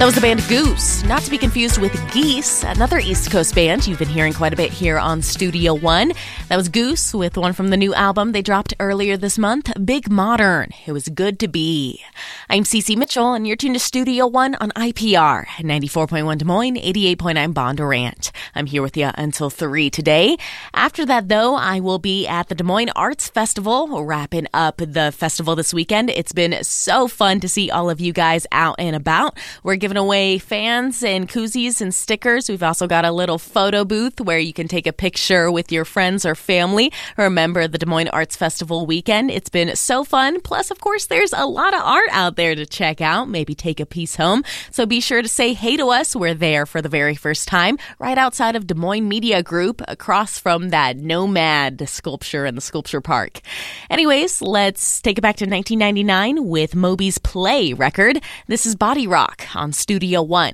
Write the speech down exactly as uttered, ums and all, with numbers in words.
That was the band Goose, not to be confused with Geese, another East Coast band you've been hearing quite a bit here on Studio One. That was Goose with one from the new album they dropped earlier this month, Big Modern. It was good to be. I'm Cece Mitchell, and you're tuned to Studio One on I P R, ninety-four point one Des Moines, eighty-eight point nine Bondurant. I'm here with you until three today. After that, though, I will be at the Des Moines Arts Festival, wrapping up the festival this weekend. It's been so fun to see all of you guys out and about. We're giving away fans and koozies and stickers. We've also got a little photo booth where you can take a picture with your friends or family. Remember the Des Moines Arts Festival weekend. It's been so fun. Plus, of course, there's a lot of art out there to check out. Maybe take a piece home. So be sure to say hey to us. We're there for the very first time, right outside of Des Moines Media Group, across from that Nomad sculpture in the sculpture park. Anyways, let's take it back to nineteen ninety-nine with Moby's Play record. This is Body Rock on Studio One.